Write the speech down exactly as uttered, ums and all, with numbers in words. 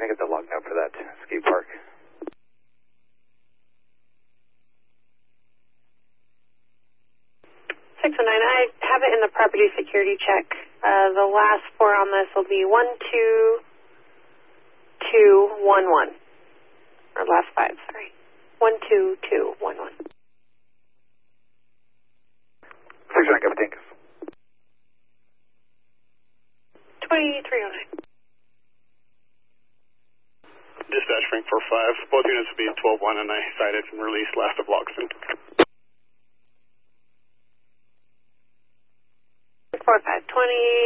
Can I get the log now for that skate park? six oh nine, I have it in the property security check. Uh, the last four on this will be one two two one one. Or last five, sorry. one two two one one. six oh nine, go for Dinkus. twenty-three oh nine. Dispatch Frank four five. Both units will be at twelve one, and I cited and released last of Logston. four five, twenty